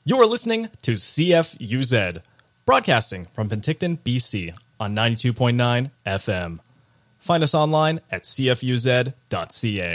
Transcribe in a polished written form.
You're listening to CFUZ, broadcasting from Penticton, BC on 92.9 FM. Find us online at cfuz.ca.